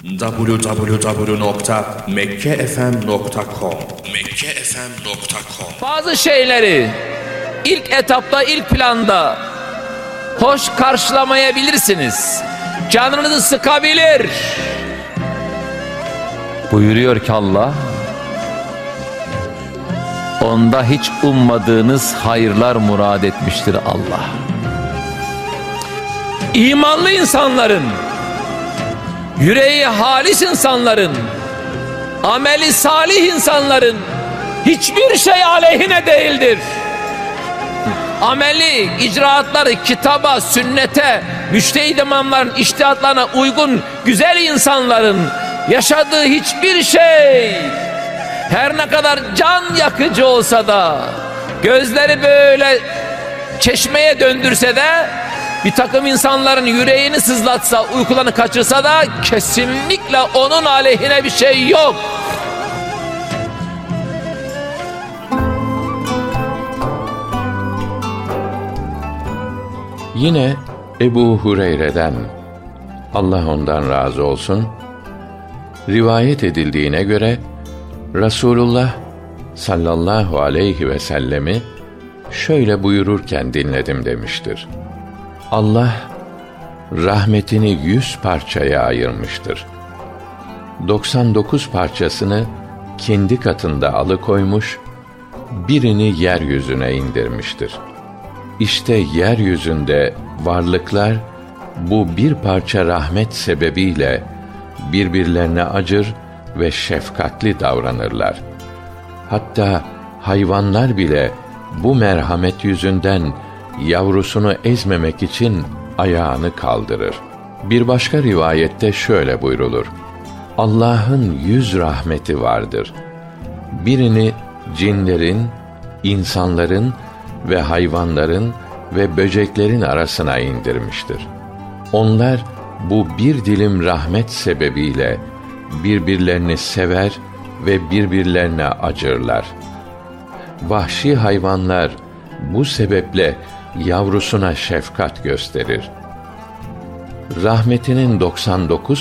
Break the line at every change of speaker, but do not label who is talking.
www.mekkefm.com
Bazı şeyleri ilk etapta, ilk planda hoş karşılamayabilirsiniz. Canınızı sıkabilir. Buyuruyor ki Allah, onda hiç ummadığınız hayırlar murad etmiştir Allah. İmanlı insanların, yüreği halis insanların, ameli salih insanların hiçbir şey aleyhine değildir. Ameli, icraatları kitaba, sünnete, müştehid imamların içtihatlarına uygun güzel insanların yaşadığı hiçbir şey, her ne kadar can yakıcı olsa da, gözleri böyle çeşmeye döndürse de, bir takım insanların yüreğini sızlatsa, uykularını kaçırsa da kesinlikle onun aleyhine bir şey yok.
Yine Ebu Hureyre'den, Allah ondan razı olsun, rivayet edildiğine göre Resulullah sallallahu aleyhi ve sellemi şöyle buyururken dinledim demiştir. Allah rahmetini 100 parçaya ayırmıştır. 99 parçasını kendi katında alıkoymuş, birini yeryüzüne indirmiştir. İşte yeryüzünde varlıklar bu bir parça rahmet sebebiyle birbirlerine acır ve şefkatli davranırlar. Hatta hayvanlar bile bu merhamet yüzünden yavrusunu ezmemek için ayağını kaldırır. Bir başka rivayette şöyle buyrulur: Allah'ın 100 rahmeti vardır. Birini cinlerin, insanların ve hayvanların ve böceklerin arasına indirmiştir. Onlar bu bir dilim rahmet sebebiyle birbirlerini sever ve birbirlerine acırlar. Vahşi hayvanlar bu sebeple yavrusuna şefkat gösterir. Rahmetinin 99